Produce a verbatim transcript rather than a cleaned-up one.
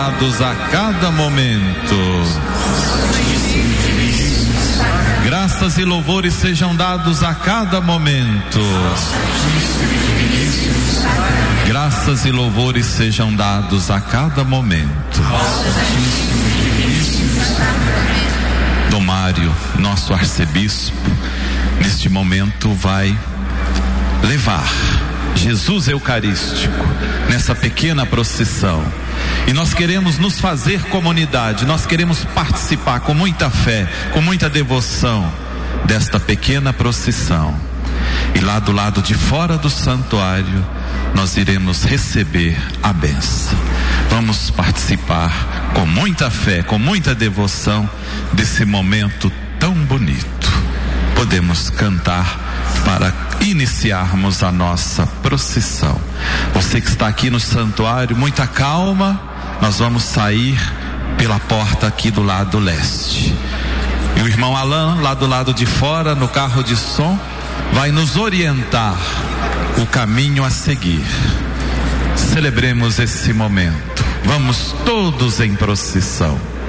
A cada momento. Graças e louvores sejam dados a cada momento. Graças e louvores sejam dados a cada momento. Dom Mário, nosso arcebispo, neste momento vai levar Jesus Eucarístico nessa pequena procissão. E nós queremos nos fazer comunidade, nós queremos participar com muita fé, com muita devoção desta pequena procissão. E lá do lado de fora do santuário, nós iremos receber a bênção. Vamos participar com muita fé, com muita devoção desse momento tão bonito. Podemos cantar para iniciarmos a nossa procissão. Você que está aqui no santuário, muita calma, nós vamos sair pela porta aqui do lado leste. E o irmão Alain, lá do lado de fora, no carro de som, vai nos orientar o caminho a seguir. Celebremos esse momento. Vamos todos em procissão.